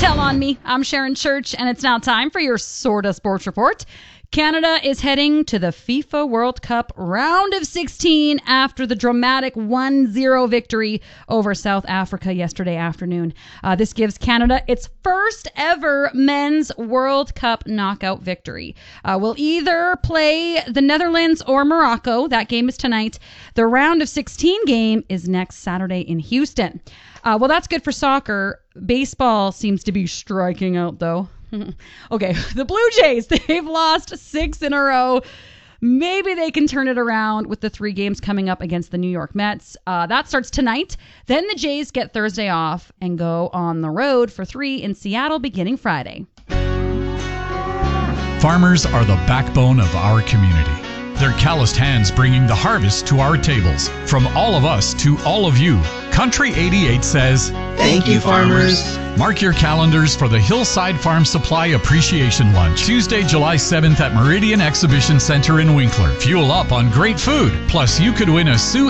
Tell on me. I'm Sharon Church, and it's now time for your Sorta Sports Report. Canada is heading to the FIFA World Cup round of 16 after the dramatic 1-0 victory over South Africa yesterday afternoon. This gives Canada its first ever men's World Cup knockout victory. We'll either play the Netherlands or Morocco. That game is tonight. The round of 16 game is next Saturday in Houston. Well, that's good for soccer. Baseball seems to be striking out, though. Okay, the Blue Jays, they've lost 6 in a row. Maybe they can turn it around with the 3 games coming up against the New York Mets. That starts tonight. Then the Jays get Thursday off and go on the road for 3 in Seattle beginning Friday. Farmers are the backbone of our community. Their calloused hands bringing the harvest to our tables. From all of us to all of you, Country 88 says, "Thank you, farmers." Mark your calendars for the Hillside Farm Supply Appreciation Lunch, Tuesday, July 7th at Meridian Exhibition Center in Winkler. Fuel up on great food. Plus, you could win a Sioux